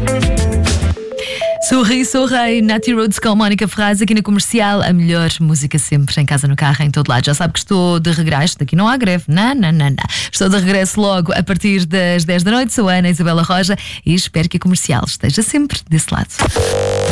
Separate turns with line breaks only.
Sorri, sou rei, Natty Rhodes com Mónica Ferraz aqui na Comercial, a melhor música sempre, em casa, no carro, em todo lado. Já sabe que estou de regresso, daqui não há greve, não. Estou de regresso logo a partir das 10 da noite, sou a Ana Isabela Roja e espero que a Comercial esteja sempre desse lado.